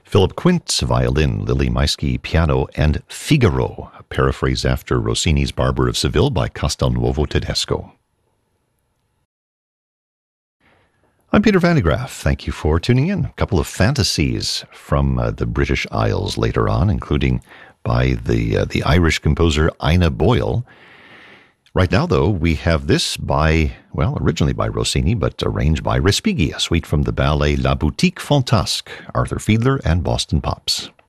Philip Quint, violin, Lily Maisky, piano, and Figaro, a paraphrase after Rossini's Barber of Seville by Castelnuovo Tedesco. I'm Peter Van de Graaff. Thank you for tuning in. A couple of fantasies from the British Isles later on, including by the Irish composer Ina Boyle. Right now, though, we have this originally by Rossini, but arranged by Respighi, a suite from the ballet La Boutique Fantasque, Arthur Fiedler and Boston Pops.